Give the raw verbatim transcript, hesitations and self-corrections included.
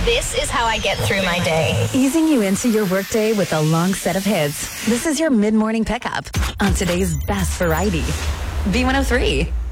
This is how I get through my day. Easing you into your workday with a long set of hits. This is your mid-morning pickup on today's best variety. B one oh three.